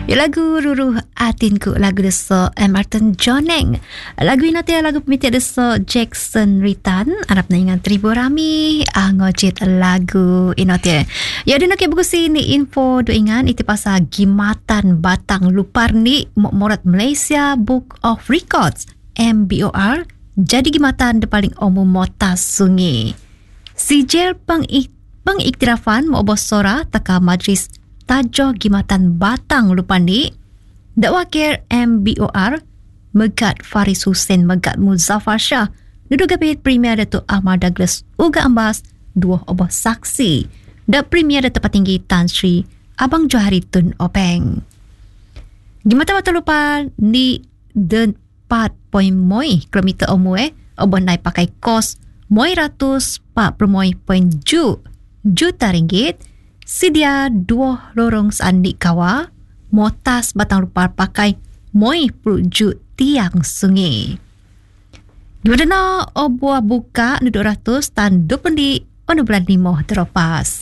Ya lagu Ruruh Atinku, lagu desa Martin Joneng. Lagu ini nanti lagu pemitik desa Jackson Ritan. Harap dengan Tribu Rami ngojit lagu ini nanti. Ya ada nak berkusi ni info do ingan itu pasal Gimatan Batang Luparni Morat Malaysia Book of Records MBOR jadi gimatan de paling umum motas sungai. Sijil pengiktirafan Mobosora Taka Majlis Tajo Gimatan Batang Lupani Dakwakir MBOR Megat Faris Hussein Megat Muzaffar Shah Duduk Gabit Premier Datuk Ahmad Douglas Uga Ambas dua obah saksi dan Premier Datuk Patinggi Tan Sri Abang Johari Tun Openg. Gimatan Batang Lupan di 4.0 kilometer umur obah naik pakai kos 140.7 juta ringgit. Sedia 2 lorong seandik kawa, motas Batang Lupar pakai 10 jut tiang sungai. Gimana obuah buka 200 tan 20 bulan 5 teropas.